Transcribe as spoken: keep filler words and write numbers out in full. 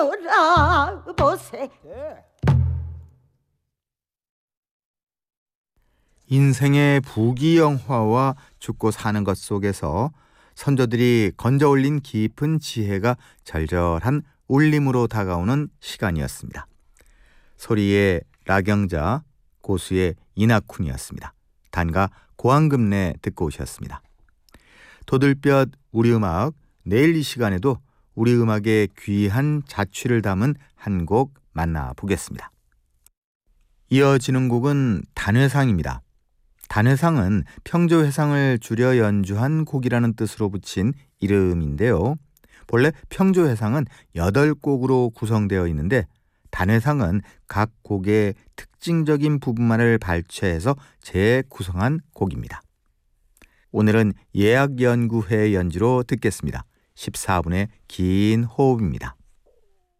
돌아보세. 인생의 부귀영화와 죽고 사는 것 속에서 선조들이 건져 올린 깊은 지혜가 절절한 울림으로 다가오는 시간이었습니다. 소리의 라경자, 고수의 이낙훈이었습니다. 단가 고한금내 듣고 오셨습니다. 도들볕 우리 음악, 내일 이 시간에도 우리 음악의 귀한 자취를 담은 한 곡 만나보겠습니다. 이어지는 곡은 단회상입니다. 단회상은 평조회상을 줄여 연주한 곡이라는 뜻으로 붙인 이름인데요. 본래 평조회상은 여덟 곡으로 구성되어 있는데 단회상은 각 곡의 특징적인 부분만을 발췌해서 재구성한 곡입니다. 오늘은 예악연구회 연주로 듣겠습니다. 십사 분의 긴 호흡입니다.